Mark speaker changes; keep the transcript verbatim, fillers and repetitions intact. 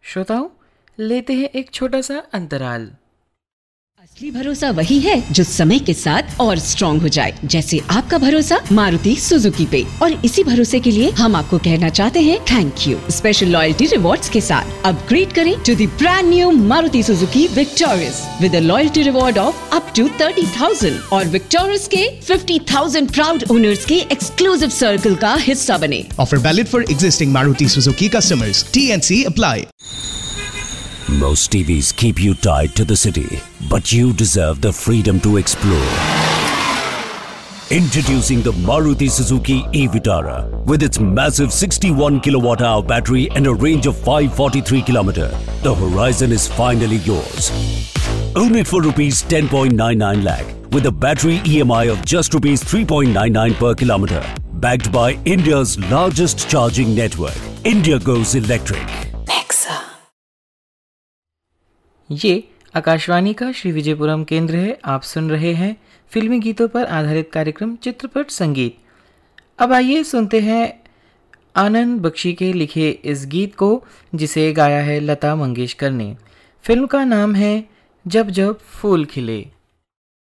Speaker 1: श्रोताओं, लेते हैं एक छोटा सा अंतराल।
Speaker 2: असली भरोसा वही है जो समय के साथ और स्ट्रॉन्ग हो जाए, जैसे आपका भरोसा मारुति सुजुकी पे। और इसी भरोसे के लिए हम आपको कहना चाहते हैं thank you. Special loyalty rewards के साथ अपग्रेड करें to the brand new Maruti Suzuki victorious with a loyalty reward of up to thirty thousand और विक्टोरियस के फिफ्टी थाउजेंड प्राउड ओनर्स के एक्सक्लूसिव सर्कल का हिस्सा बने।
Speaker 3: Offer valid for existing Maruti Suzuki customers. T N C apply.
Speaker 4: Most T Vs keep you tied to the city, but you deserve the freedom to explore. Introducing the Maruti Suzuki e-Vitara with its massive sixty-one kilowatt hour battery and a range of five hundred forty-three kilometers. The horizon is finally yours. Own it for rupees ten point nine nine lakh with a battery E M I of just rupees three point nine nine per kilometer. Backed by India's largest charging network. India goes electric.
Speaker 1: ये आकाशवाणी का श्री विजयपुरम केंद्र है। आप सुन रहे हैं फिल्मी गीतों पर आधारित कार्यक्रम चित्रपट संगीत। अब आइए सुनते हैं आनंद बख्शी के लिखे इस गीत को, जिसे गाया है लता मंगेशकर ने। फिल्म का नाम है जब जब फूल खिले।